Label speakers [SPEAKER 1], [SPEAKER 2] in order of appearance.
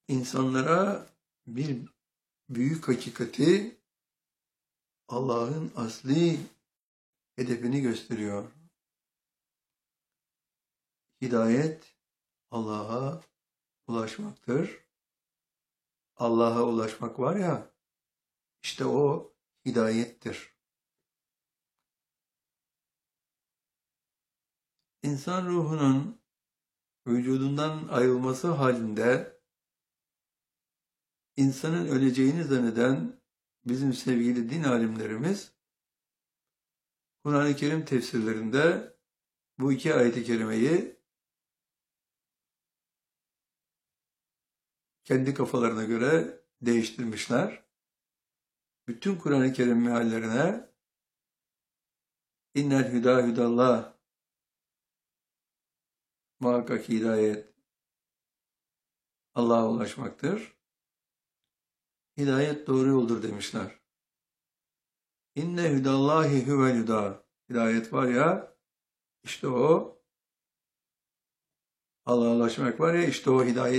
[SPEAKER 1] insanlara bir büyük hakikati, Allah'ın asli hedefini gösteriyor. Hidayet Allah'a ulaşmaktır. Allah'a ulaşmak var ya, işte o hidayettir. İnsan ruhunun vücudundan ayrılması halinde insanın öleceğini zanneden bizim sevgili din alimlerimiz Kur'an-ı Kerim tefsirlerinde bu iki ayet-i kerimeyi kendi kafalarına göre değiştirmişler. Bütün Kur'an-ı Kerim meallerine innel hüdâ hüdallah, muhakkak hidayet Allah'a ulaşmaktır. Hidayet doğru yoldur demişler. İnne hüdallahi huvel hüdâ. Hidayet var ya, işte o. Allah'a ulaşmak var ya, işte o hidayet.